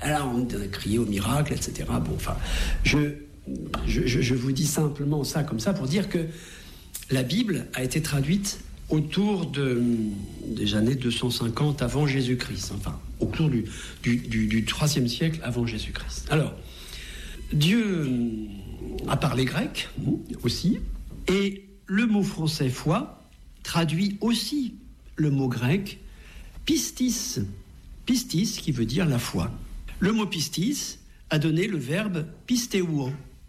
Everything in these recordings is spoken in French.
Alors on a crié au miracle, etc. Bon, enfin, je vous dis simplement ça comme ça pour dire que la Bible a été traduite autour des années 250 avant Jésus-Christ, enfin, autour du IIIe siècle avant Jésus-Christ. Alors, Dieu a parlé grec aussi, et le mot français foi traduit aussi le mot grec pistis, pistis qui veut dire la foi. Le mot pistis a donné le verbe pisteuo,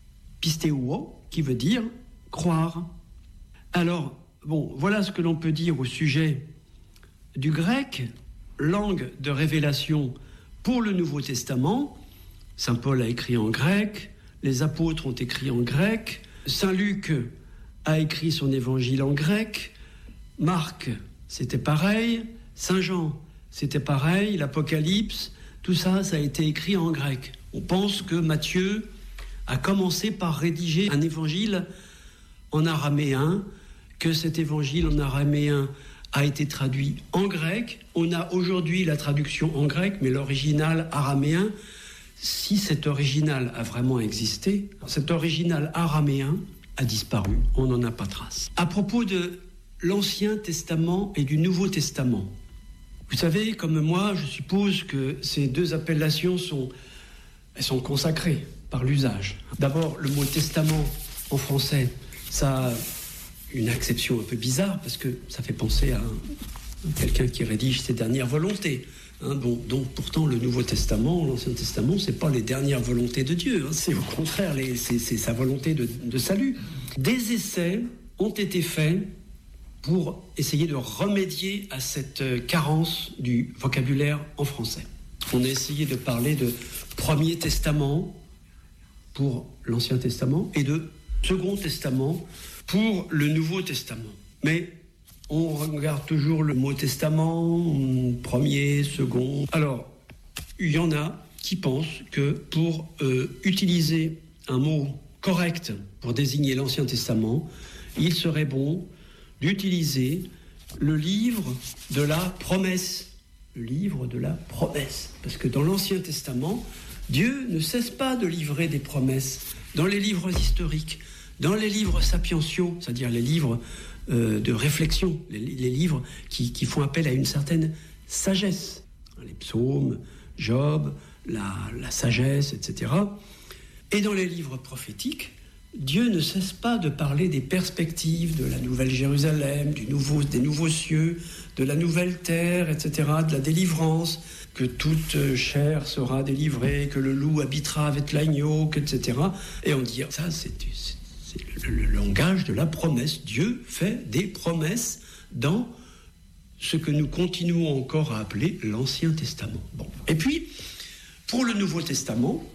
pisteuo qui veut dire croire. Alors, bon, voilà ce que l'on peut dire au sujet du grec, langue de révélation pour le Nouveau Testament. Saint Paul a écrit en grec, les apôtres ont écrit en grec, Saint Luc a écrit son évangile en grec, Marc, c'était pareil, Saint Jean, c'était pareil, l'Apocalypse, tout ça, ça a été écrit en grec. On pense que Matthieu a commencé par rédiger un évangile en araméen, que cet évangile en araméen a été traduit en grec. On a aujourd'hui la traduction en grec, mais l'original araméen, si cet original a vraiment existé, cet original araméen a disparu, on n'en a pas trace. À propos de l'Ancien Testament et du Nouveau Testament, vous savez, comme moi, je suppose que ces deux appellations sont consacrées par l'usage. D'abord, le mot testament en français, ça a une acception un peu bizarre parce que ça fait penser à quelqu'un qui rédige ses dernières volontés. Donc pourtant le Nouveau Testament, l'Ancien Testament, c'est pas les dernières volontés de Dieu, c'est au contraire c'est sa volonté de salut. Des essais ont été faits pour essayer de remédier à cette carence du vocabulaire en français. On a essayé de parler de Premier Testament pour l'Ancien Testament et de Second Testament pour le Nouveau Testament. Mais on regarde toujours le mot testament, premier, second. Alors, il y en a qui pensent que pour utiliser un mot correct pour désigner l'Ancien Testament, il serait bon d'utiliser le livre de la promesse. Le livre de la promesse. Parce que dans l'Ancien Testament, Dieu ne cesse pas de livrer des promesses. Dans les livres historiques, dans les livres sapientiaux, c'est-à-dire les livres de réflexion, les livres qui font appel à une certaine sagesse. Les psaumes, Job, la sagesse, etc. Et dans les livres prophétiques, Dieu ne cesse pas de parler des perspectives de la nouvelle Jérusalem, des nouveaux cieux, de la nouvelle terre, etc., de la délivrance, que toute chair sera délivrée, que le loup habitera avec l'agneau, etc. Et on dit, ça c'est le langage de la promesse. Dieu fait des promesses dans ce que nous continuons encore à appeler l'Ancien Testament. Bon. Et puis, pour le Nouveau Testament,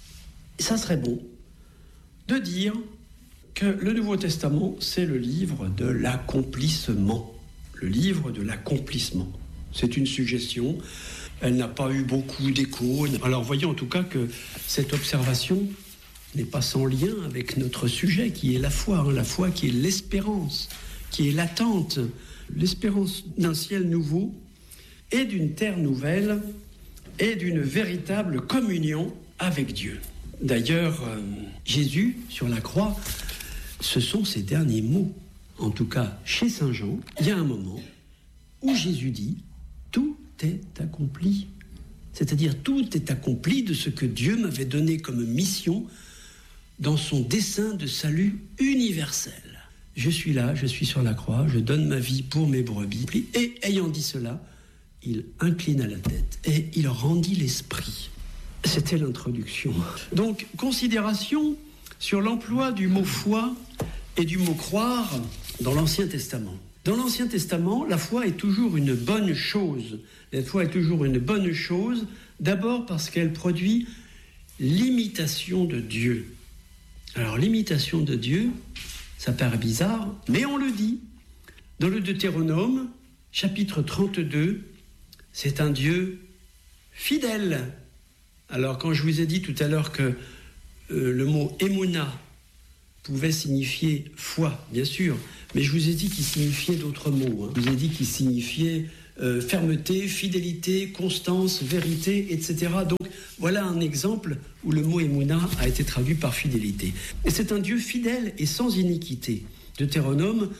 ça serait bon de dire que le Nouveau Testament, c'est le livre de l'accomplissement. Le livre de l'accomplissement. C'est une suggestion. Elle n'a pas eu beaucoup d'écho. Alors, voyons en tout cas que cette observation n'est pas sans lien avec notre sujet, qui est la foi. La foi qui est l'espérance, qui est l'attente, l'espérance d'un ciel nouveau et d'une terre nouvelle et d'une véritable communion avec Dieu. D'ailleurs, Jésus, sur la croix, ce sont ses derniers mots. En tout cas, chez Saint Jean, il y a un moment où Jésus dit « Tout est accompli ». C'est-à-dire, tout est accompli de ce que Dieu m'avait donné comme mission dans son dessein de salut universel. Je suis là, je suis sur la croix, je donne ma vie pour mes brebis. Et ayant dit cela, il inclina la tête et il rendit l'esprit. C'était l'introduction. Donc, considération sur l'emploi du mot foi et du mot croire dans l'Ancien Testament. Dans l'Ancien Testament, la foi est toujours une bonne chose. La foi est toujours une bonne chose, d'abord parce qu'elle produit l'imitation de Dieu. Alors, l'imitation de Dieu, ça paraît bizarre, mais on le dit. Dans le Deutéronome, chapitre 32, c'est un Dieu fidèle. Alors, quand je vous ai dit tout à l'heure que le mot « émouna » pouvait signifier foi, bien sûr, mais je vous ai dit qu'il signifiait d'autres mots. Je vous ai dit qu'il signifiait fermeté, fidélité, constance, vérité, etc. Donc voilà un exemple où le mot Emouna a été traduit par fidélité. Et c'est un Dieu fidèle et sans iniquité. Deutéronome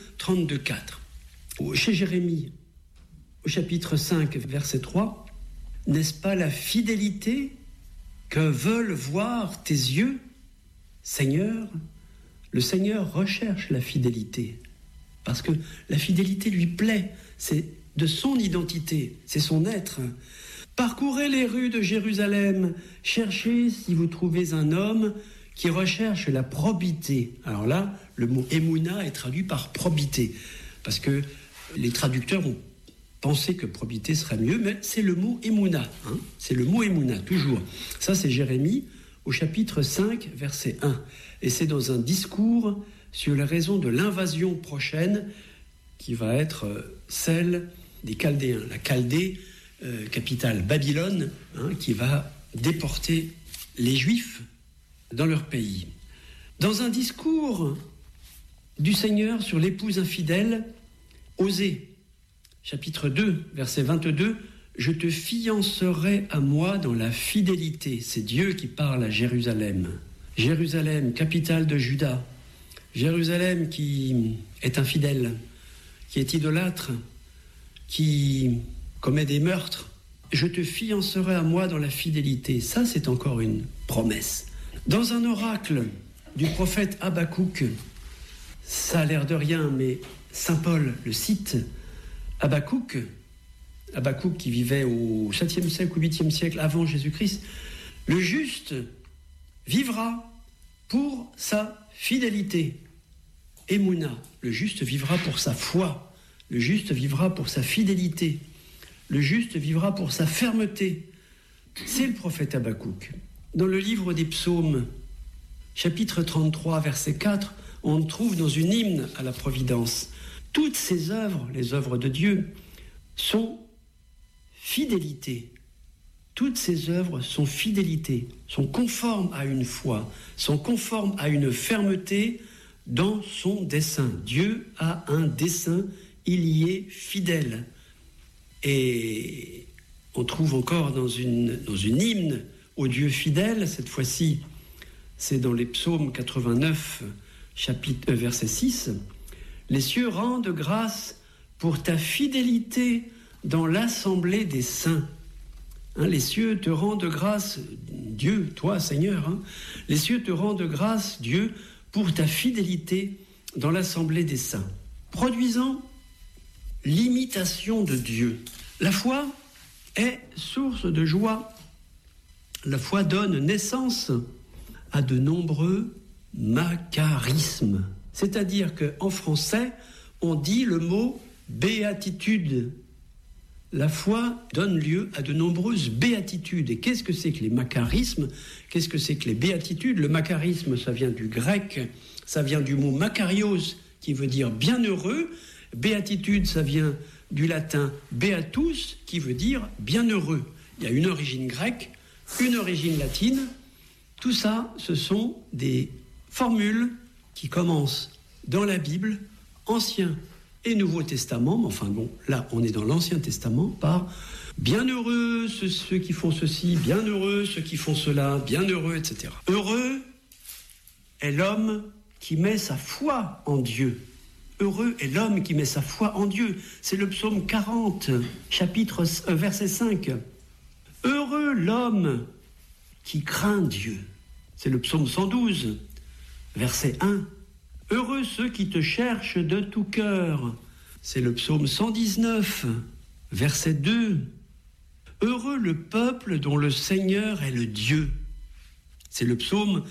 32,4. Chez Jérémie, au chapitre 5, verset 3, « N'est-ce pas la fidélité que veulent voir tes yeux, Seigneur ?» Le Seigneur recherche la fidélité, parce que la fidélité lui plaît, c'est de son identité, c'est son être. « Parcourez les rues de Jérusalem, cherchez si vous trouvez un homme qui recherche la probité. » Alors là, le mot Emouna est traduit par probité, parce que les traducteurs ont pensé que probité serait mieux, mais c'est le mot Emouna, c'est le mot Emouna, toujours. Ça, c'est Jérémie, au chapitre 5, verset 1. Et c'est dans un discours sur les raisons de l'invasion prochaine qui va être celle des Chaldéens. La Chaldée, capitale Babylone, qui va déporter les Juifs dans leur pays. Dans un discours du Seigneur sur l'épouse infidèle, Osée, chapitre 2, verset 22, « Je te fiancerai à moi dans la fidélité ». C'est Dieu qui parle à Jérusalem. Jérusalem, capitale de Juda. Jérusalem qui est infidèle, qui est idolâtre, qui commet des meurtres. « Je te fiancerai à moi dans la fidélité ». Ça, c'est encore une promesse. Dans un oracle du prophète Habakkuk, ça a l'air de rien, mais saint Paul le cite, Habakkuk qui vivait au 7e siècle ou 8e siècle avant Jésus-Christ, le juste vivra pour sa fidélité. Emouna, le juste vivra pour sa foi, le juste vivra pour sa fidélité, le juste vivra pour sa fermeté. C'est le prophète Habakkuk. Dans le livre des psaumes, chapitre 33, verset 4, on trouve dans une hymne à la Providence. Toutes ces œuvres, les œuvres de Dieu, sont fidélité. Toutes ces œuvres sont fidélité, sont conformes à une foi, sont conformes à une fermeté dans son dessein. Dieu a un dessein, il y est fidèle. Et on trouve encore dans une hymne au Dieu fidèle, cette fois-ci, c'est dans les psaumes 89, verset 6, « Les cieux rendent grâce pour ta fidélité dans l'assemblée des saints. » Les cieux te rendent grâce, Dieu, toi Seigneur, les cieux te rendent grâce, Dieu, pour ta fidélité dans l'assemblée des saints. Produisant l'imitation de Dieu. La foi est source de joie. La foi donne naissance à de nombreux macarismes. C'est-à-dire qu'en français, on dit le mot béatitude. La foi donne lieu à de nombreuses béatitudes. Et qu'est-ce que c'est que les macarismes ? Qu'est-ce que c'est que les béatitudes ? Le macarisme, ça vient du grec, ça vient du mot makarios, qui veut dire bienheureux. Béatitude, ça vient du latin beatus, qui veut dire bienheureux. Il y a une origine grecque, une origine latine. Tout ça, ce sont des formules qui commencent dans la Bible, Ancien et Nouveau Testament, mais enfin bon, là on est dans l'Ancien Testament, par bienheureux ceux qui font ceci, bienheureux ceux qui font cela, bienheureux, etc. Heureux est l'homme qui met sa foi en Dieu. Heureux est l'homme qui met sa foi en Dieu. C'est le psaume 40, verset 5. Heureux l'homme qui craint Dieu. C'est le psaume 112, verset 1. Heureux ceux qui te cherchent de tout cœur. C'est le psaume 119, verset 2. Heureux le peuple dont le Seigneur est le Dieu. C'est le psaume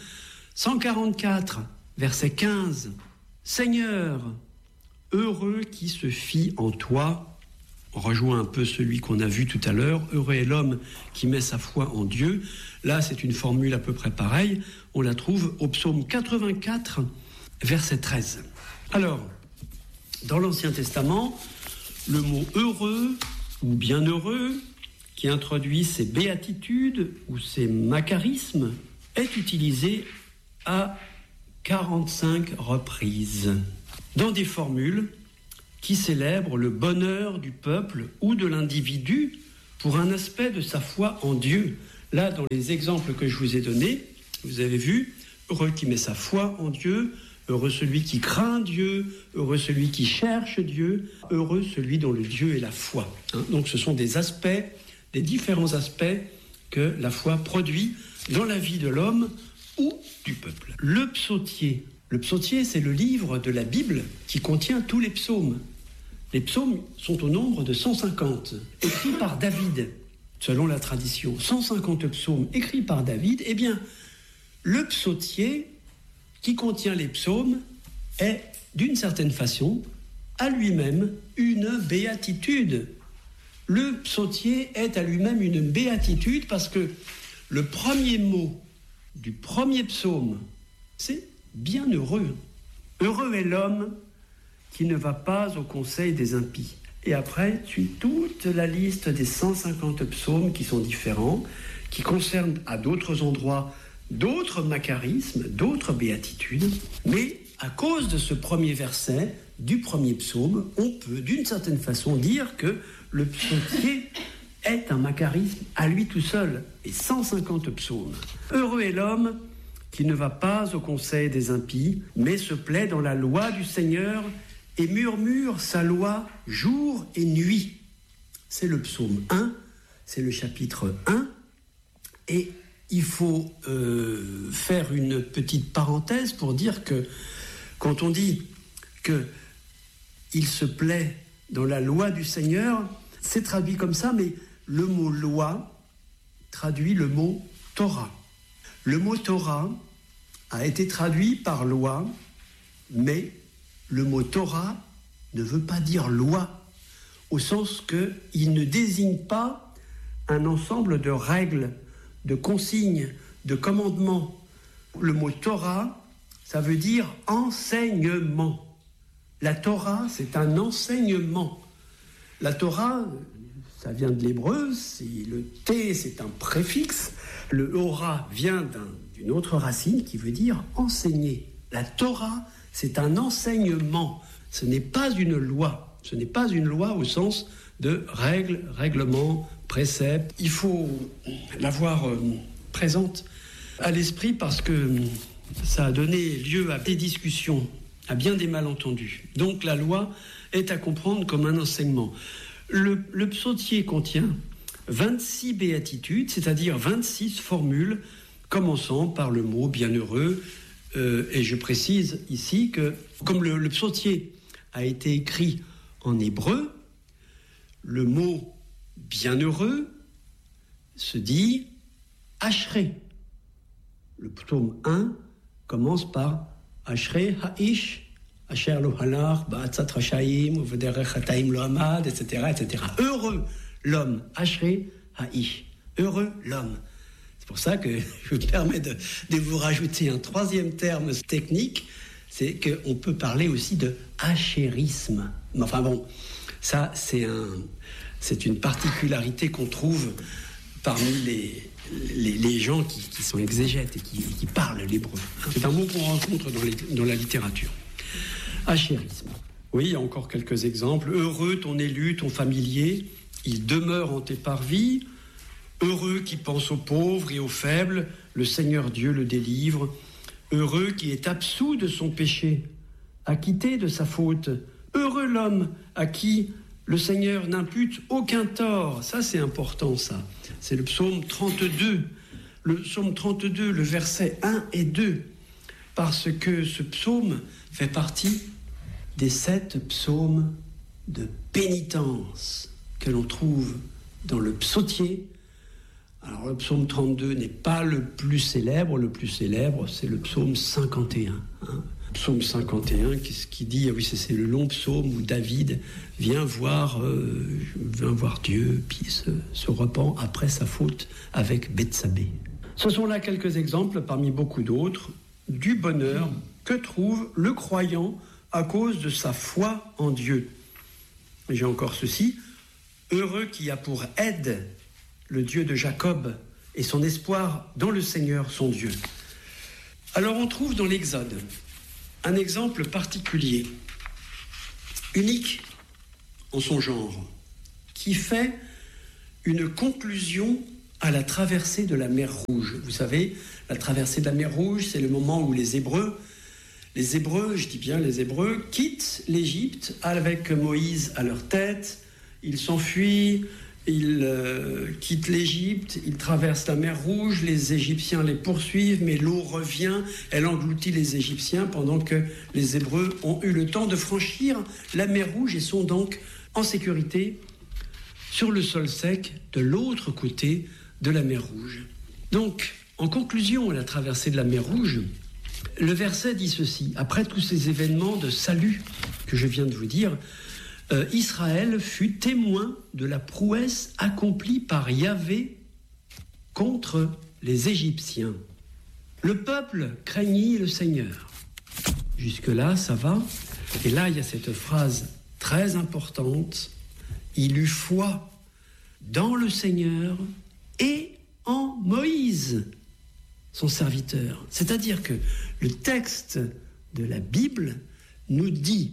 144, verset 15. Seigneur, heureux qui se fie en toi. On rejoint un peu celui qu'on a vu tout à l'heure. Heureux est l'homme qui met sa foi en Dieu. Là, c'est une formule à peu près pareille. On la trouve au psaume 84, verset 13. Alors, dans l'Ancien Testament, le mot heureux ou bienheureux, qui introduit ces béatitudes ou ces macarismes, est utilisé à 45 reprises, dans des formules qui célèbre le bonheur du peuple ou de l'individu pour un aspect de sa foi en Dieu. Là, dans les exemples que je vous ai donnés, vous avez vu, heureux qui met sa foi en Dieu, heureux celui qui craint Dieu, heureux celui qui cherche Dieu, heureux celui dont le Dieu est la foi. Donc ce sont des aspects, des différents aspects que la foi produit dans la vie de l'homme ou du peuple. Le psautier, c'est le livre de la Bible qui contient tous les psaumes. Les psaumes sont au nombre de 150, écrits par David, selon la tradition. 150 psaumes écrits par David. Eh bien, le psautier qui contient les psaumes est, d'une certaine façon, à lui-même une béatitude. Le psautier est à lui-même une béatitude parce que le premier mot du premier psaume, c'est « bienheureux ». Heureux est l'homme qui ne va pas au conseil des impies. Et après, suit toute la liste des 150 psaumes qui sont différents, qui concernent à d'autres endroits d'autres macarismes, d'autres béatitudes. Mais à cause de ce premier verset du premier psaume, on peut d'une certaine façon dire que le psautier est un macarisme à lui tout seul, et 150 psaumes. Heureux est l'homme qui ne va pas au conseil des impies, mais se plaît dans la loi du Seigneur et murmure sa loi jour et nuit. C'est le psaume 1, c'est le chapitre 1, et il faut faire une petite parenthèse pour dire que quand on dit qu'il se plaît dans la loi du Seigneur, c'est traduit comme ça, mais le mot loi traduit le mot Torah. Le mot Torah a été traduit par loi, mais le mot Torah ne veut pas dire loi, au sens qu'il ne désigne pas un ensemble de règles, de consignes, de commandements. Le mot Torah, ça veut dire enseignement. La Torah, c'est un enseignement. La Torah, ça vient de l'hébreu, le T, c'est un préfixe. Le Ora vient d'une autre racine qui veut dire enseigner. La Torah, c'est un enseignement. Ce n'est pas une loi. Ce n'est pas une loi au sens de règles, règlements, préceptes. Il faut l'avoir présente à l'esprit parce que ça a donné lieu à des discussions, à bien des malentendus. Donc la loi est à comprendre comme un enseignement. Le psautier contient 26 béatitudes, c'est-à-dire 26 formules commençant par le mot bienheureux. Et je précise ici que comme le psautier a été écrit en hébreu, le mot bienheureux se dit Ashrei. Le psaume 1 commence par Ashrei ha'ish asher lo halach ba'atzat rashaim u'vederech hataim lo amad, etc., etc. Heureux l'homme, Ashrei ha'ish. Heureux l'homme. C'est pour ça que je me permets de vous rajouter un troisième terme technique, c'est qu'on peut parler aussi de hachérisme. Enfin bon, ça c'est une particularité qu'on trouve parmi les gens qui sont exégètes et qui parlent l'hébreu. C'est un mot qu'on rencontre dans la littérature. Hachérisme. Oui, il y a encore quelques exemples. Heureux ton élu, ton familier, il demeure en tes parvis. Heureux qui pense aux pauvres et aux faibles, le Seigneur Dieu le délivre. Heureux qui est absous de son péché, acquitté de sa faute. Heureux l'homme à qui le Seigneur n'impute aucun tort. Ça, c'est important, ça. C'est le psaume 32. Le psaume 32, le verset 1 et 2. Parce que ce psaume fait partie des 7 psaumes de pénitence que l'on trouve dans le psautier. Alors, le psaume 32 n'est pas le plus célèbre. Le plus célèbre, c'est le psaume 51. Psaume 51, qui dit, ah oui, c'est le long psaume où David vient voir Dieu, puis se repent après sa faute avec Bethsabée. Ce sont là quelques exemples, parmi beaucoup d'autres, du bonheur que trouve le croyant à cause de sa foi en Dieu. J'ai encore ceci. Heureux qui a pour aide le Dieu de Jacob et son espoir dans le Seigneur, son Dieu. Alors on trouve dans l'Exode un exemple particulier, unique en son genre, qui fait une conclusion à la traversée de la mer Rouge. Vous savez, la traversée de la mer Rouge, c'est le moment où les Hébreux, je dis bien les Hébreux, quittent l'Égypte avec Moïse à leur tête. Ils s'enfuient, ils quittent l'Égypte, ils traversent la mer Rouge, les Égyptiens les poursuivent, mais l'eau revient, elle engloutit les Égyptiens pendant que les Hébreux ont eu le temps de franchir la mer Rouge et sont donc en sécurité sur le sol sec de l'autre côté de la mer Rouge. Donc, en conclusion à la traversée de la mer Rouge, le verset dit ceci: après tous ces événements de salut que je viens de vous dire, Israël fut témoin de la prouesse accomplie par Yahvé contre les Égyptiens. Le peuple craignit le Seigneur. Jusque-là, ça va. Et là, il y a cette phrase très importante: il eut foi dans le Seigneur et en Moïse, son serviteur. C'est-à-dire que le texte de la Bible nous dit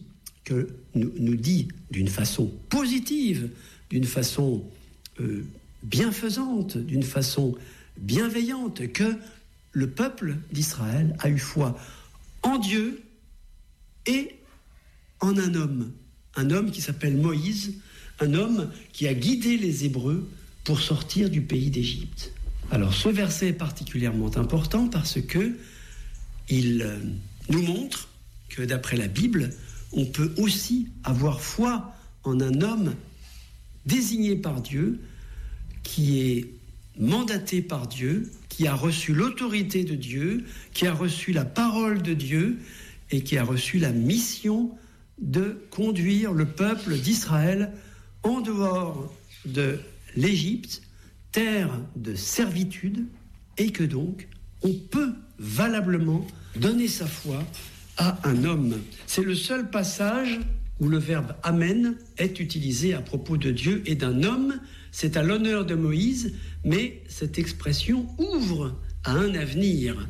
d'une façon positive, d'une façon bienfaisante, d'une façon bienveillante, que le peuple d'Israël a eu foi en Dieu et en un homme qui s'appelle Moïse, un homme qui a guidé les Hébreux pour sortir du pays d'Égypte. Alors ce verset est particulièrement important parce que il nous montre que d'après la Bible, on peut aussi avoir foi en un homme désigné par Dieu, qui est mandaté par Dieu, qui a reçu l'autorité de Dieu, qui a reçu la parole de Dieu et qui a reçu la mission de conduire le peuple d'Israël en dehors de l'Égypte, terre de servitude, et que donc on peut valablement donner sa foi à un homme. C'est le seul passage où le verbe « amen » est utilisé à propos de Dieu et d'un homme. C'est à l'honneur de Moïse, mais cette expression ouvre à un avenir,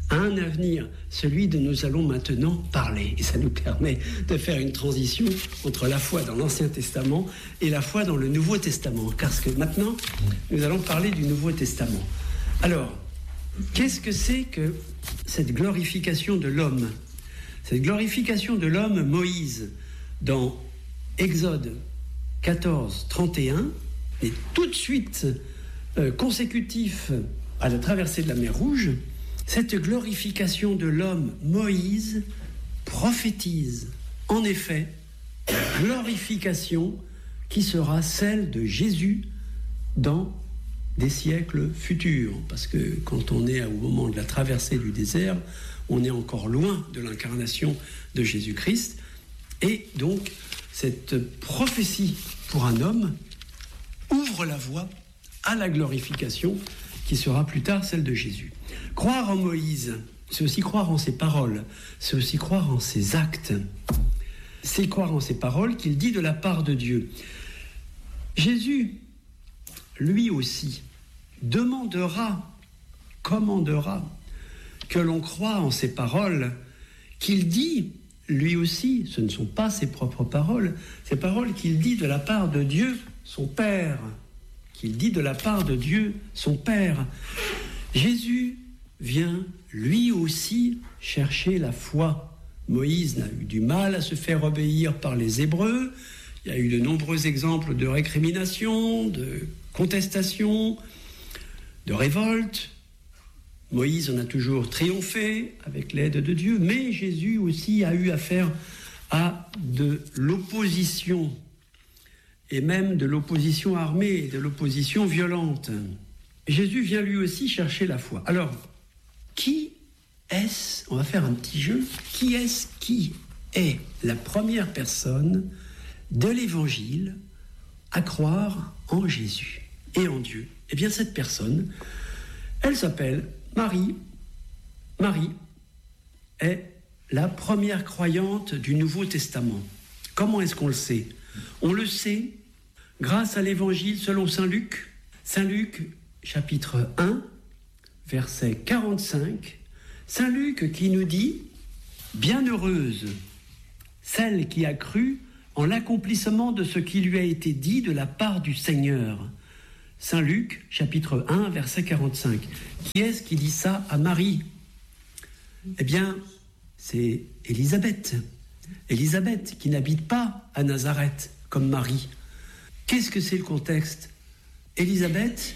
celui dont nous allons maintenant parler. Et ça nous permet de faire une transition entre la foi dans l'Ancien Testament et la foi dans le Nouveau Testament, parce que maintenant, nous allons parler du Nouveau Testament. Alors, qu'est-ce que c'est que cette glorification de l'homme ? Cette glorification de l'homme, Moïse, dans Exode 14, 31, est tout de suite consécutif à la traversée de la mer Rouge. Cette glorification de l'homme, Moïse, prophétise en effet la glorification qui sera celle de Jésus dans des siècles futurs. Parce que quand on est au moment de la traversée du désert, on est encore loin de l'incarnation de Jésus-Christ. Et donc, cette prophétie pour un homme ouvre la voie à la glorification qui sera plus tard celle de Jésus. Croire en Moïse, c'est aussi croire en ses paroles, c'est aussi croire en ses actes. C'est croire en ses paroles qu'il dit de la part de Dieu. Jésus, lui aussi, commandera que l'on croie en ses paroles, qu'il dit, lui aussi, ce ne sont pas ses propres paroles, ces paroles qu'il dit de la part de Dieu, son Père, qu'il dit de la part de Dieu, son Père. Jésus vient lui aussi chercher la foi. Moïse n'a eu du mal à se faire obéir par les Hébreux. Il y a eu de nombreux exemples de récrimination, de contestation, de révolte. Moïse en a toujours triomphé avec l'aide de Dieu, mais Jésus aussi a eu affaire à de l'opposition, et même de l'opposition armée, de l'opposition violente. Jésus vient lui aussi chercher la foi. Alors, qui est-ce, on va faire un petit jeu, qui est la première personne de l'Évangile à croire en Jésus et en Dieu? Eh bien, cette personne, elle s'appelle Marie. Marie est la première croyante du Nouveau Testament. Comment est-ce qu'on le sait? On le sait grâce à l'Évangile selon Saint Luc. Saint Luc, chapitre 1, verset 45. Saint Luc qui nous dit « Bienheureuse celle qui a cru en l'accomplissement de ce qui lui a été dit de la part du Seigneur. Saint Luc, chapitre 1, verset 45. Qui est-ce qui dit ça à Marie ? Eh bien, c'est Élisabeth. Élisabeth qui n'habite pas à Nazareth comme Marie. Qu'est-ce que c'est le contexte ? Élisabeth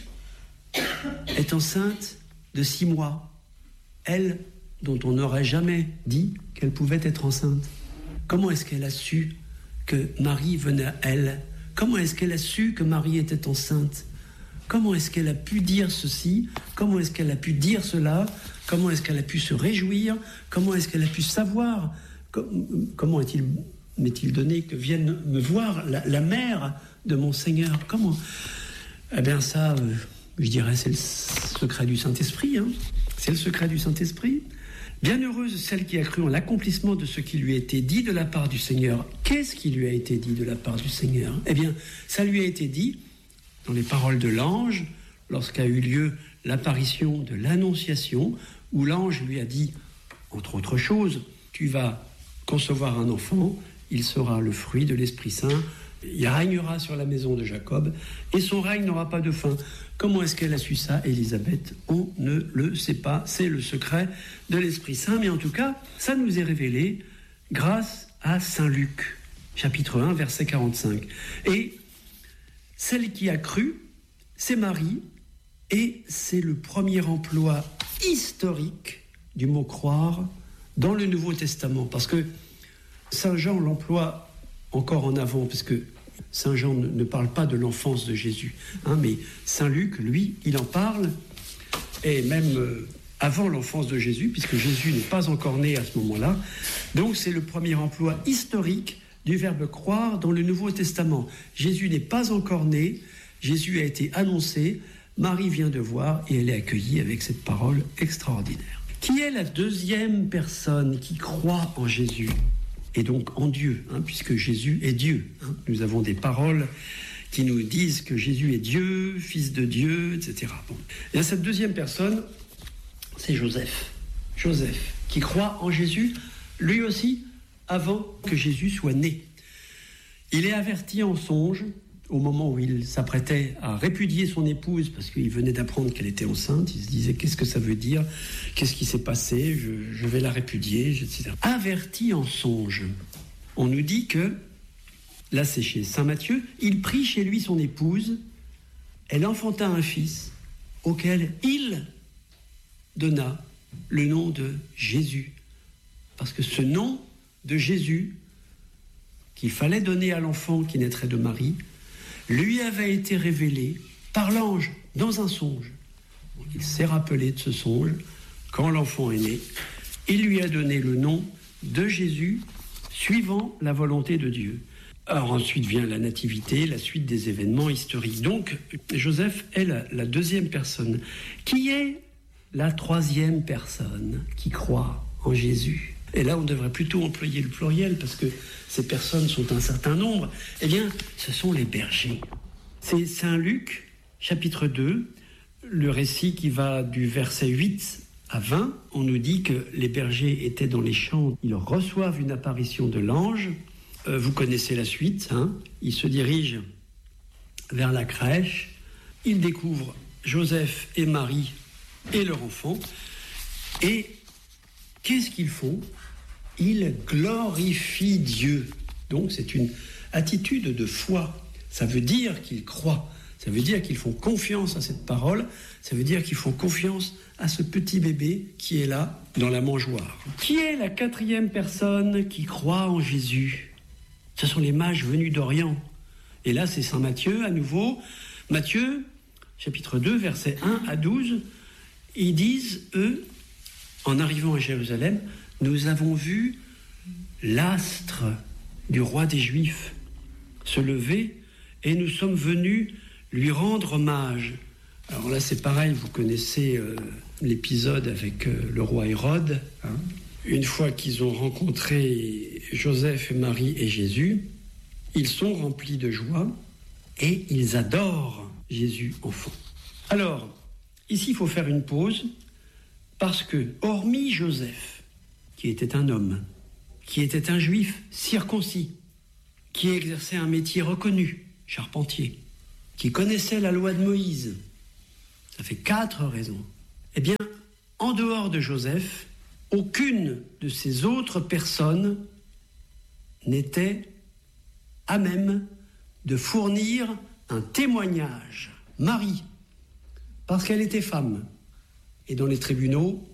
est enceinte de 6 mois. Elle, dont on n'aurait jamais dit qu'elle pouvait être enceinte. Comment est-ce qu'elle a su que Marie venait à elle ? Comment est-ce qu'elle a su que Marie était enceinte ? Comment est-ce qu'elle a pu dire ceci ? Comment est-ce qu'elle a pu dire cela ? Comment est-ce qu'elle a pu se réjouir ? Comment est-ce qu'elle a pu savoir ? Comment m'est-il donné que vienne me voir la mère de mon Seigneur ? Comment ? Eh bien ça, je dirais, c'est le secret du Saint-Esprit. C'est le secret du Saint-Esprit. Bienheureuse celle qui a cru en l'accomplissement de ce qui lui a été dit de la part du Seigneur. Qu'est-ce qui lui a été dit de la part du Seigneur ? Eh bien, ça lui a été dit dans les paroles de l'ange, lorsqu'a eu lieu l'apparition de l'Annonciation, où l'ange lui a dit, entre autres choses, tu vas concevoir un enfant, il sera le fruit de l'Esprit Saint, il régnera sur la maison de Jacob, et son règne n'aura pas de fin. Comment est-ce qu'elle a su ça, Élisabeth ? On ne le sait pas, c'est le secret de l'Esprit Saint, mais en tout cas, ça nous est révélé grâce à Saint Luc, chapitre 1, verset 45. Et celle qui a cru, c'est Marie, et c'est le premier emploi historique du mot croire dans le Nouveau Testament. Parce que Saint Jean l'emploie encore en avant, parce que Saint Jean ne parle pas de l'enfance de Jésus, mais Saint Luc, lui, il en parle, et même avant l'enfance de Jésus, puisque Jésus n'est pas encore né à ce moment-là. Donc c'est le premier emploi historique du verbe croire dans le Nouveau Testament. Jésus n'est pas encore né, Jésus a été annoncé, Marie vient de voir et elle est accueillie avec cette parole extraordinaire. Qui est la deuxième personne qui croit en Jésus et donc en Dieu, puisque Jésus est Dieu. Nous avons des paroles qui nous disent que Jésus est Dieu, Fils de Dieu, etc. Et cette deuxième personne, c'est Joseph. Joseph, qui croit en Jésus, lui aussi, avant que Jésus soit né. Il est averti en songe, au moment où il s'apprêtait à répudier son épouse, parce qu'il venait d'apprendre qu'elle était enceinte. Il se disait, qu'est-ce que ça veut dire ? Qu'est-ce qui s'est passé ? Je vais la répudier, etc. Averti en songe. On nous dit que, là c'est chez saint Matthieu, il prit chez lui son épouse, elle enfanta un fils, auquel il donna le nom de Jésus. Parce que ce nom de Jésus, qu'il fallait donner à l'enfant qui naîtrait de Marie, lui avait été révélé par l'ange dans un songe. Donc, il s'est rappelé de ce songe quand l'enfant est né. Il lui a donné le nom de Jésus, suivant la volonté de Dieu. Alors ensuite vient la nativité, la suite des événements historiques. Donc Joseph est la deuxième personne. Qui est la troisième personne qui croit en Jésus ? Et là, on devrait plutôt employer le pluriel, parce que ces personnes sont un certain nombre. Eh bien, ce sont les bergers. C'est Saint Luc, chapitre 2, le récit qui va du verset 8 à 20. On nous dit que les bergers étaient dans les champs. Ils reçoivent une apparition de l'ange. Vous connaissez la suite. Ils se dirigent vers la crèche. Ils découvrent Joseph et Marie et leur enfant. Et qu'est-ce qu'ils font ? Ils glorifient Dieu. Donc c'est une attitude de foi. Ça veut dire qu'ils croient. Ça veut dire qu'ils font confiance à cette parole. Ça veut dire qu'ils font confiance à ce petit bébé qui est là dans la mangeoire. Qui est la quatrième personne qui croit en Jésus ? Ce sont les mages venus d'Orient. Et là c'est saint Matthieu à nouveau. Matthieu, chapitre 2, versets 1 à 12. Ils disent, eux, en arrivant à Jérusalem, nous avons vu l'astre du roi des Juifs se lever et nous sommes venus lui rendre hommage. Alors là, c'est pareil, vous connaissez l'épisode avec le roi Hérode. Une fois qu'ils ont rencontré Joseph et Marie et Jésus, ils sont remplis de joie et ils adorent Jésus enfant. Alors, ici, il faut faire une pause, parce que, hormis Joseph, qui était un homme, qui était un juif circoncis, qui exerçait un métier reconnu, charpentier, qui connaissait la loi de Moïse. Ça fait 4 raisons. Eh bien, en dehors de Joseph, aucune de ces autres personnes n'était à même de fournir un témoignage. Marie, parce qu'elle était femme. Et dans les tribunaux,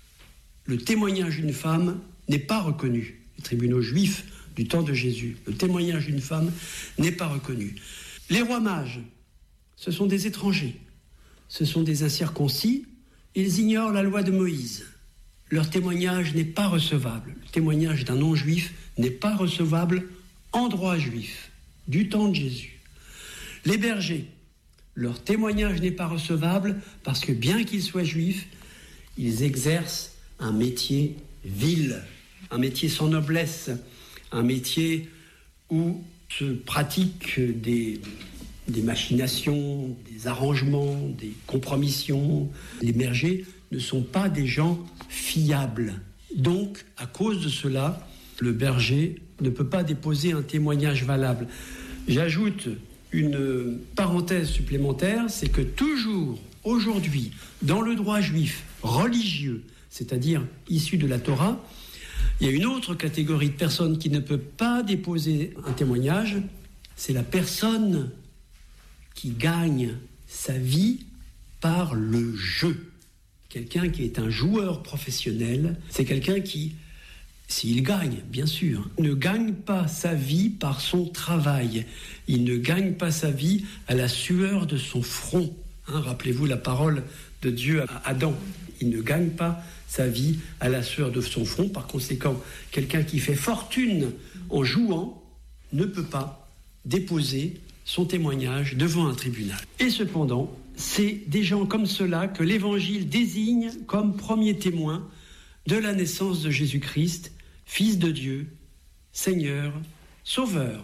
le témoignage d'une femme n'est pas reconnu. Les tribunaux juifs du temps de Jésus, le témoignage d'une femme n'est pas reconnu. Les rois mages, ce sont des étrangers, ce sont des incirconcis, ils ignorent la loi de Moïse. Leur témoignage n'est pas recevable. Le témoignage d'un non-juif n'est pas recevable en droit juif, du temps de Jésus. Les bergers, leur témoignage n'est pas recevable parce que bien qu'ils soient juifs, ils exercent un métier vil, un métier sans noblesse, un métier où se pratiquent des machinations, des arrangements, des compromissions. Les bergers ne sont pas des gens fiables. Donc, à cause de cela, le berger ne peut pas déposer un témoignage valable. J'ajoute une parenthèse supplémentaire, c'est que toujours aujourd'hui, dans le droit juif religieux, c'est-à-dire issu de la Torah, il y a une autre catégorie de personnes qui ne peut pas déposer un témoignage, c'est la personne qui gagne sa vie par le jeu. Quelqu'un qui est un joueur professionnel, c'est quelqu'un qui, s'il gagne, bien sûr, ne gagne pas sa vie par son travail. Il ne gagne pas sa vie à la sueur de son front. Rappelez-vous la parole de Dieu à Adam. Il ne gagne pas sa vie à la sueur de son front. Par conséquent, quelqu'un qui fait fortune en jouant ne peut pas déposer son témoignage devant un tribunal. Et cependant, c'est des gens comme cela que l'Évangile désigne comme premiers témoins de la naissance de Jésus-Christ, Fils de Dieu, Seigneur, Sauveur.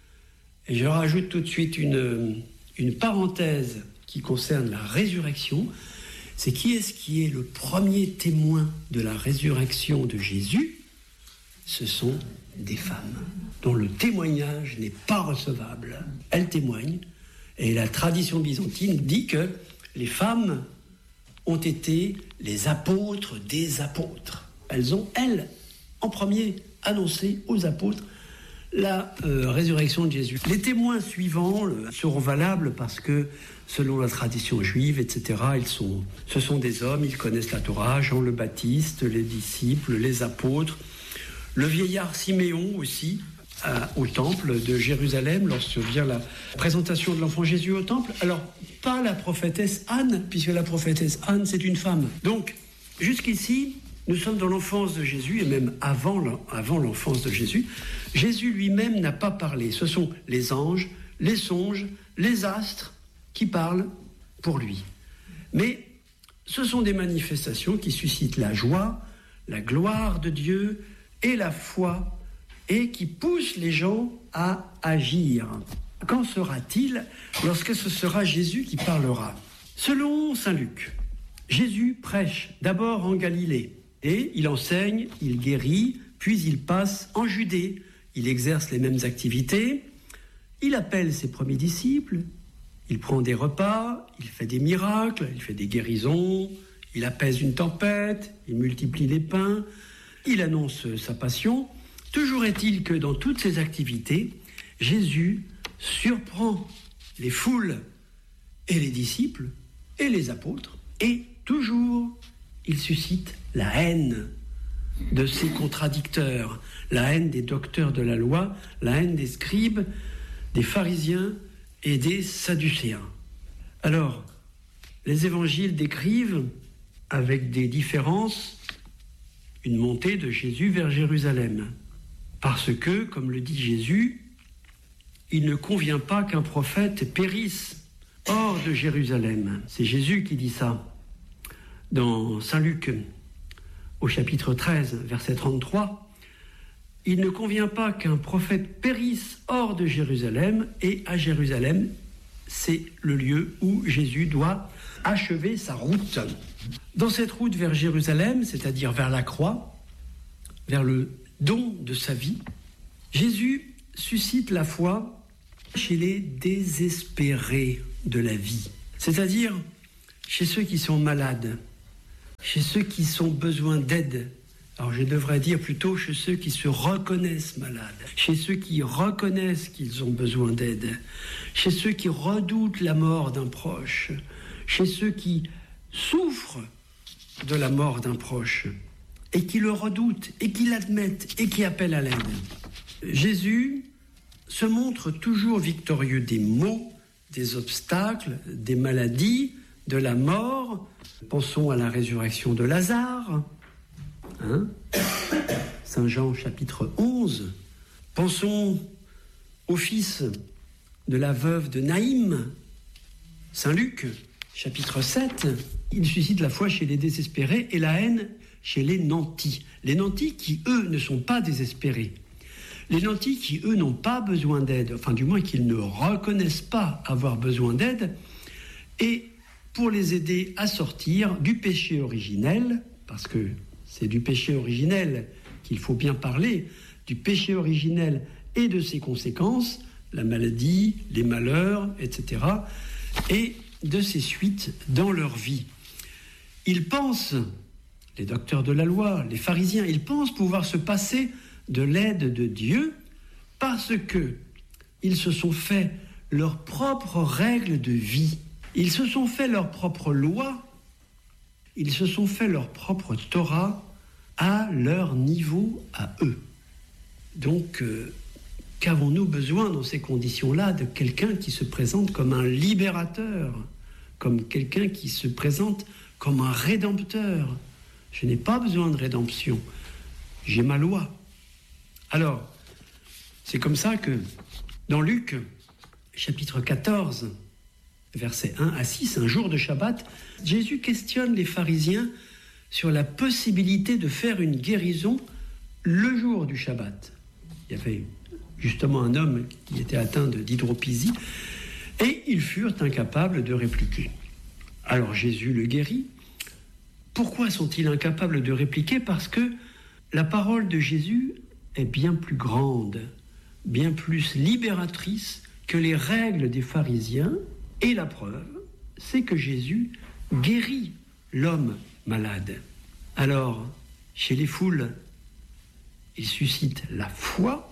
Et je rajoute tout de suite une parenthèse qui concerne la résurrection. C'est qui est le premier témoin de la résurrection de Jésus? Ce sont des femmes dont le témoignage n'est pas recevable. Elles témoignent, et la tradition byzantine dit que les femmes ont été les apôtres des apôtres. Elles ont, en premier, annoncé aux apôtres la résurrection de Jésus. Les témoins suivants seront valables parce que, selon la tradition juive, etc., ce sont des hommes, ils connaissent la Torah, Jean le Baptiste, les disciples, les apôtres, le vieillard Siméon aussi, au temple de Jérusalem, lorsque vient la présentation de l'enfant Jésus au temple. Alors, pas la prophétesse Anne, puisque la prophétesse Anne, c'est une femme. Donc, jusqu'ici, nous sommes dans l'enfance de Jésus, et même avant l'enfance de Jésus. Jésus lui-même n'a pas parlé. Ce sont les anges, les songes, les astres qui parlent pour lui. Mais ce sont des manifestations qui suscitent la joie, la gloire de Dieu et la foi, et qui poussent les gens à agir. Qu'en sera-t-il lorsque ce sera Jésus qui parlera? Selon saint Luc, Jésus prêche d'abord en Galilée, et il enseigne, il guérit, puis il passe en Judée. Il exerce les mêmes activités, il appelle ses premiers disciples, il prend des repas, il fait des miracles, il fait des guérisons, il apaise une tempête, il multiplie les pains, il annonce sa passion. Toujours est-il que dans toutes ces activités, Jésus surprend les foules et les disciples et les apôtres, et toujours il suscite la haine de ses contradicteurs, la haine des docteurs de la loi, la haine des scribes, des pharisiens et des sadducéens. Alors, les évangiles décrivent, avec des différences, une montée de Jésus vers Jérusalem. Parce que, comme le dit Jésus, il ne convient pas qu'un prophète périsse hors de Jérusalem. C'est Jésus qui dit ça. Dans saint Luc, au chapitre 13, verset 33, « Il ne convient pas qu'un prophète périsse hors de Jérusalem, et à Jérusalem, c'est le lieu où Jésus doit achever sa route. » Dans cette route vers Jérusalem, c'est-à-dire vers la croix, vers le don de sa vie, Jésus suscite la foi chez les désespérés de la vie, c'est-à-dire chez ceux qui sont malades, chez ceux qui ont besoin d'aide. Alors je devrais dire plutôt chez ceux qui se reconnaissent malades, chez ceux qui reconnaissent qu'ils ont besoin d'aide, chez ceux qui redoutent la mort d'un proche, chez ceux qui souffrent de la mort d'un proche et qui le redoutent et qui l'admettent et qui appellent à l'aide. Jésus se montre toujours victorieux des maux, des obstacles, des maladies, de la mort. Pensons à la résurrection de Lazare, Saint Jean chapitre 11. Pensons au fils de la veuve de Naïm, Saint Luc chapitre 7. Il suscite la foi chez les désespérés et la haine chez les nantis. Les nantis qui, eux, ne sont pas désespérés. Les nantis qui, eux, n'ont pas besoin d'aide, enfin du moins qu'ils ne reconnaissent pas avoir besoin d'aide, et pour les aider à sortir du péché originel, parce que c'est du péché originel qu'il faut bien parler, du péché originel et de ses conséquences, la maladie, les malheurs, etc., et de ses suites dans leur vie. Ils pensent, les docteurs de la loi, les pharisiens, ils pensent pouvoir se passer de l'aide de Dieu parce que ils se sont fait leurs propres règles de vie, ils se sont fait leurs propres lois, ils se sont fait leur propre Torah à leur niveau, à eux. Donc, qu'avons-nous besoin dans ces conditions-là de quelqu'un qui se présente comme un libérateur, comme quelqu'un qui se présente comme un rédempteur? Je n'ai pas besoin de rédemption, j'ai ma loi. Alors, c'est comme ça que dans Luc, chapitre 14, versets 1 à 6, un jour de Shabbat, Jésus questionne les pharisiens sur la possibilité de faire une guérison le jour du Shabbat. Il y avait justement un homme qui était atteint d'hydropisie et ils furent incapables de répliquer. Alors Jésus le guérit. Pourquoi sont-ils incapables de répliquer? Parce que la parole de Jésus est bien plus grande, bien plus libératrice que les règles des pharisiens. Et la preuve, c'est que Jésus guérit l'homme malade. Alors, chez les foules, il suscite la foi,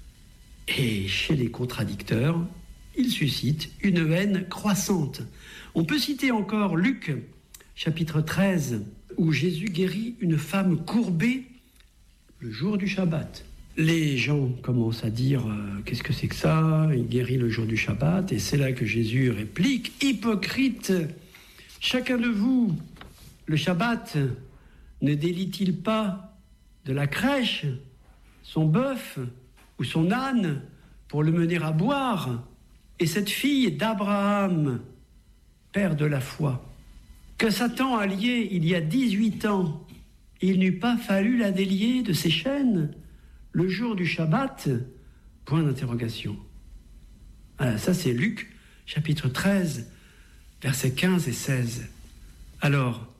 et chez les contradicteurs, il suscite une haine croissante. On peut citer encore Luc, chapitre 13, où Jésus guérit une femme courbée le jour du Shabbat. Les gens commencent à dire « Qu'est-ce que c'est que ça ? Il guérit le jour du Shabbat. » Et c'est là que Jésus réplique « Hypocrite, chacun de vous, le Shabbat, ne délie-t-il pas de la crèche son bœuf ou son âne pour le mener à boire ? Et cette fille d'Abraham, père de la foi, que Satan a liée il y a 18 ans, il n'eût pas fallu la délier de ses chaînes le jour du Shabbat ? Point d'interrogation. Voilà, ça c'est Luc, chapitre 13, versets 15 et 16. Alors,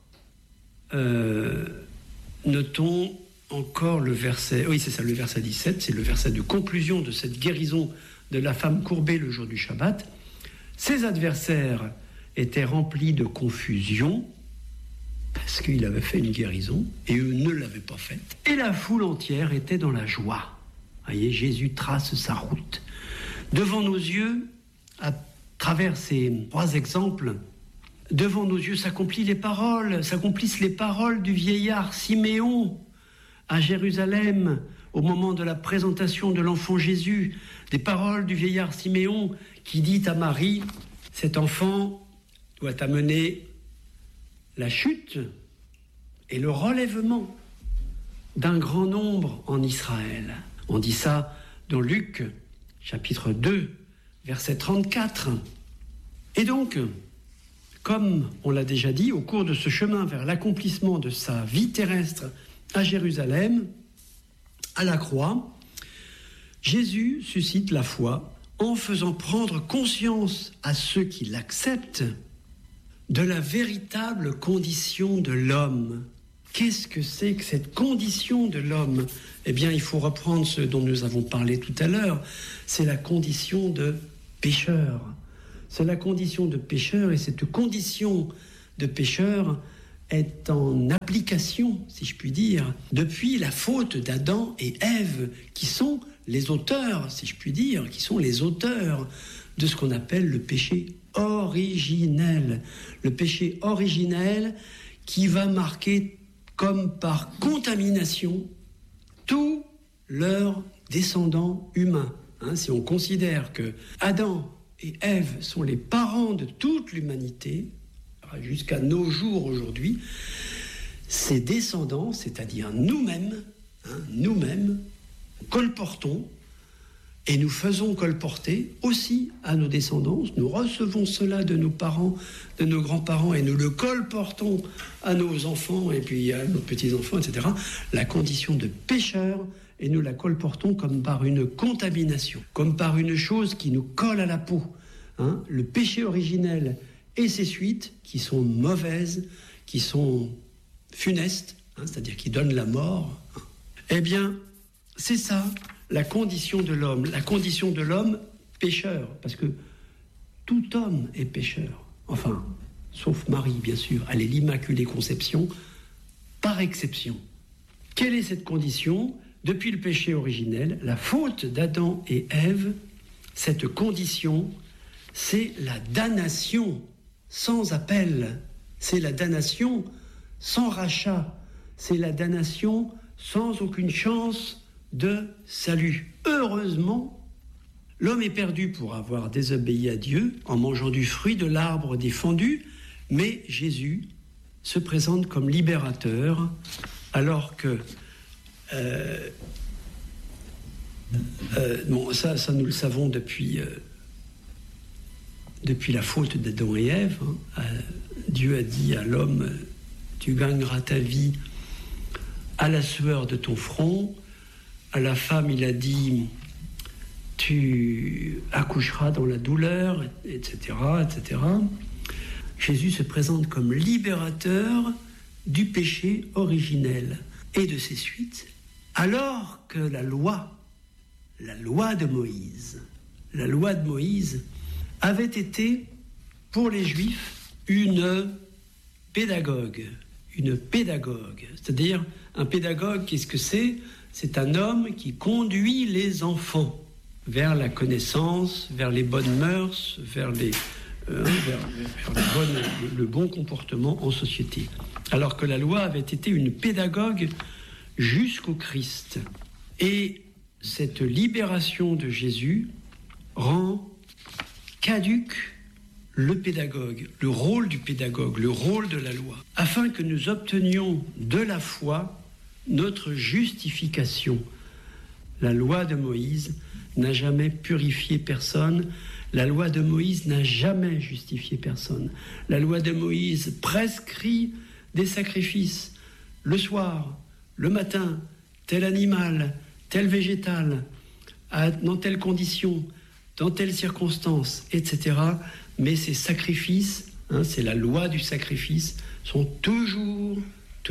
notons encore le verset, oui c'est ça, le verset 17, c'est le verset de conclusion de cette guérison de la femme courbée le jour du Shabbat. Ses adversaires étaient remplis de confusion, parce qu'il avait fait une guérison, et eux ne l'avaient pas faite. Et la foule entière était dans la joie. Vous voyez, Jésus trace sa route. Devant nos yeux, à travers ces 3 exemples, devant nos yeux s'accomplissent les paroles du vieillard Siméon à Jérusalem, au moment de la présentation de l'enfant Jésus. Des paroles du vieillard Siméon qui dit à Marie, cet enfant doit amener la chute et le relèvement d'un grand nombre en Israël. On dit ça dans Luc, chapitre 2, verset 34. Et donc, comme on l'a déjà dit, au cours de ce chemin vers l'accomplissement de sa vie terrestre à Jérusalem, à la croix, Jésus suscite la foi en faisant prendre conscience à ceux qui l'acceptent de la véritable condition de l'homme Qu'est-ce que c'est que cette condition de l'homme ? Eh bien, il faut reprendre ce dont nous avons parlé tout à l'heure. C'est la condition de pécheur. C'est la condition de pécheur, et cette condition de pécheur est en application, si je puis dire, depuis la faute d'Adam et Ève, qui sont les auteurs, si je puis dire, qui sont les auteurs de ce qu'on appelle le péché originel. Le péché originel qui va marquer comme par contamination tous leurs descendants humains. Si on considère que Adam et Ève sont les parents de toute l'humanité, jusqu'à nos jours aujourd'hui, ces descendants, c'est-à-dire nous-mêmes, colportons et nous faisons colporter aussi à nos descendants. Nous recevons cela de nos parents, de nos grands-parents, et nous le colportons à nos enfants et puis à nos petits-enfants, etc. La condition de pécheur, et nous la colportons comme par une contamination, comme par une chose qui nous colle à la peau. Le péché originel et ses suites, qui sont mauvaises, qui sont funestes, c'est-à-dire qui donnent la mort. Eh bien, c'est ça, la condition de l'homme. La condition de l'homme pécheur, parce que tout homme est pécheur. Enfin, sauf Marie, bien sûr. Elle est l'Immaculée Conception, par exception. Quelle est cette condition ? Depuis le péché originel, la faute d'Adam et Ève, cette condition, c'est la damnation sans appel. C'est la damnation sans rachat. C'est la damnation sans aucune chance de salut. Heureusement, l'homme est perdu pour avoir désobéi à Dieu en mangeant du fruit de l'arbre défendu, mais Jésus se présente comme libérateur, alors que ça nous le savons depuis la faute d'Adam et Ève. Dieu a dit à l'homme: tu gagneras ta vie à la sueur de ton front. À la femme, il a dit: tu accoucheras dans la douleur, etc., etc. Jésus se présente comme libérateur du péché originel et de ses suites, alors que la loi de Moïse avait été pour les Juifs une pédagogue. C'est-à-dire, un pédagogue, qu'est-ce que c'est ? C'est un homme qui conduit les enfants vers la connaissance, vers les bonnes mœurs, vers le bon comportement en société. Alors que la loi avait été une pédagogue jusqu'au Christ. Et cette libération de Jésus rend caduque le pédagogue, le rôle du pédagogue, le rôle de la loi, afin que nous obtenions de la foi notre justification. La loi de Moïse n'a jamais purifié personne. La loi de Moïse n'a jamais justifié personne. La loi de Moïse prescrit des sacrifices le soir, le matin, tel animal, tel végétal, dans telle condition, dans telle circonstance, etc. Mais ces sacrifices, c'est la loi du sacrifice, sont toujours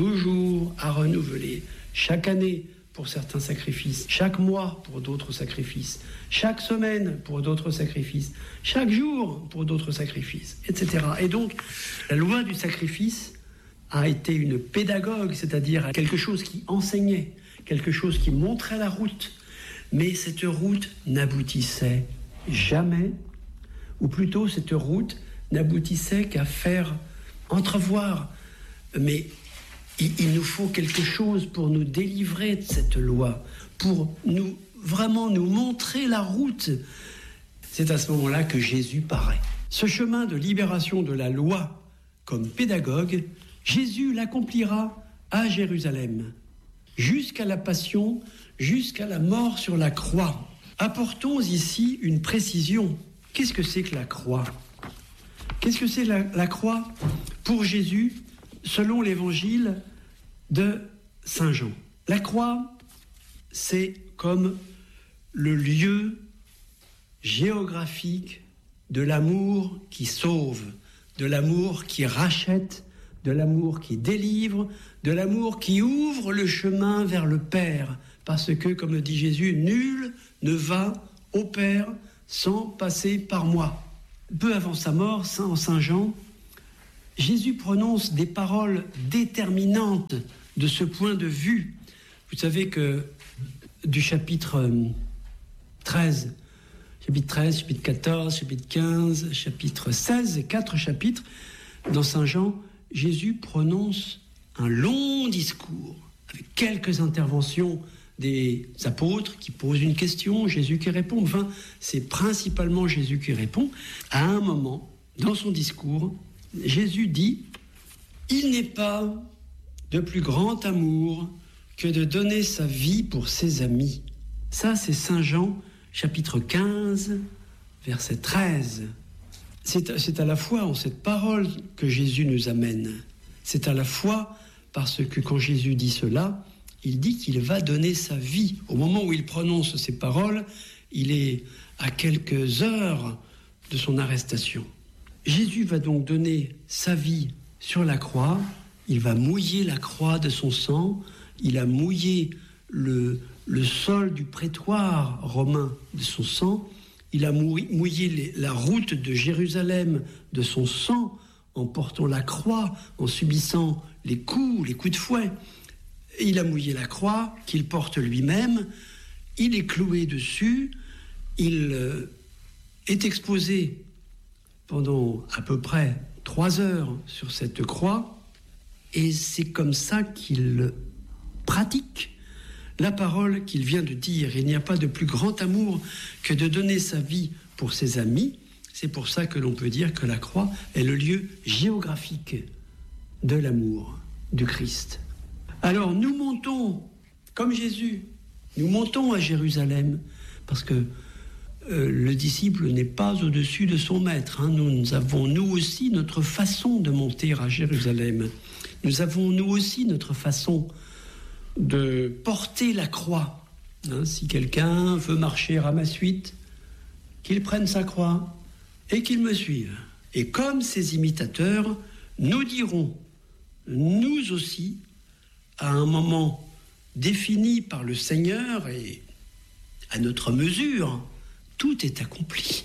à renouveler. Chaque année pour certains sacrifices, chaque mois pour d'autres sacrifices, chaque semaine pour d'autres sacrifices, chaque jour pour d'autres sacrifices, etc. Et donc, la loi du sacrifice a été une pédagogue, c'est-à-dire quelque chose qui enseignait, quelque chose qui montrait la route. Mais cette route n'aboutissait jamais, ou plutôt cette route n'aboutissait qu'à faire entrevoir. Mais il nous faut quelque chose pour nous délivrer de cette loi, pour vraiment nous montrer la route. C'est à ce moment-là que Jésus paraît. Ce chemin de libération de la loi comme pédagogue, Jésus l'accomplira à Jérusalem, jusqu'à la passion, jusqu'à la mort sur la croix. Apportons ici une précision. Qu'est-ce que c'est que la croix ? Qu'est-ce que c'est la croix pour Jésus, selon l'évangile de Saint Jean ? La croix, c'est comme le lieu géographique de l'amour qui sauve, de l'amour qui rachète, de l'amour qui délivre, de l'amour qui ouvre le chemin vers le Père. Parce que, comme le dit Jésus, nul ne va au Père sans passer par moi. Peu avant sa mort, en Saint Jean, Jésus prononce des paroles déterminantes de ce point de vue. Vous savez que du chapitre 13, chapitre 14, chapitre 15, chapitre 16, et 4 chapitres, dans Saint Jean, Jésus prononce un long discours avec quelques interventions des apôtres qui posent une question, Jésus qui répond. Enfin, c'est principalement Jésus qui répond. À un moment, dans son discours, Jésus dit « Il n'est pas de plus grand amour que de donner sa vie pour ses amis. » Ça, c'est Saint Jean, chapitre 15, verset 13. C'est à la fois en cette parole que Jésus nous amène. C'est à la fois parce que quand Jésus dit cela, il dit qu'il va donner sa vie. Au moment où il prononce ces paroles, il est à quelques heures de son arrestation. Jésus va donc donner sa vie sur la croix. Il va mouiller la croix de son sang. Il a mouillé le sol du prétoire romain de son sang. Il a mouillé la route de Jérusalem de son sang en portant la croix, en subissant les coups de fouet. Il a mouillé la croix qu'il porte lui-même. Il est cloué dessus. Il est exposé pendant à peu près 3 heures sur cette croix. Et c'est comme ça qu'il pratique la parole qu'il vient de dire. Il n'y a pas de plus grand amour que de donner sa vie pour ses amis. C'est pour ça que l'on peut dire que la croix est le lieu géographique de l'amour du Christ. Alors nous montons, comme Jésus, nous montons à Jérusalem, parce que le disciple n'est pas au-dessus de son maître. Nous avons nous aussi notre façon de monter à Jérusalem. Nous avons nous aussi notre façon de porter la croix. Si quelqu'un veut marcher à ma suite, qu'il prenne sa croix et qu'il me suive. Et comme ses imitateurs, nous dirons, nous aussi, à un moment défini par le Seigneur et à notre mesure, tout est accompli.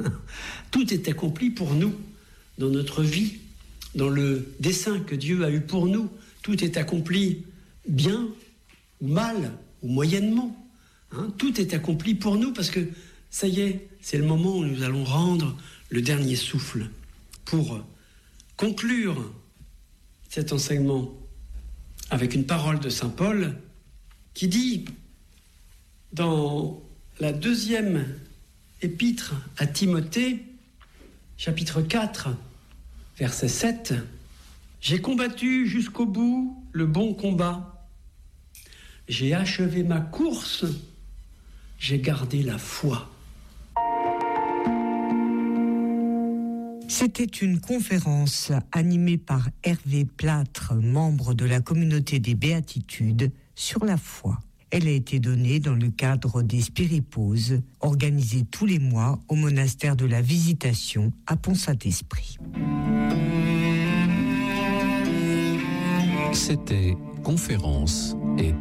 Tout est accompli pour nous, dans notre vie, dans le dessein que Dieu a eu pour nous. Tout est accompli bien ou mal ou moyennement. Tout est accompli pour nous parce que ça y est, c'est le moment où nous allons rendre le dernier souffle pour conclure cet enseignement avec une parole de saint Paul qui dit dans la 2e épître à Timothée, chapitre 4, verset 7, « J'ai combattu jusqu'au bout le bon combat. J'ai achevé ma course. J'ai gardé la foi. » C'était une conférence animée par Hervé Plâtre, membre de la communauté des Béatitudes, sur la foi. Elle a été donnée dans le cadre des Spiripauses, organisées tous les mois au monastère de la Visitation à Pont-Saint-Esprit. C'était Conférence et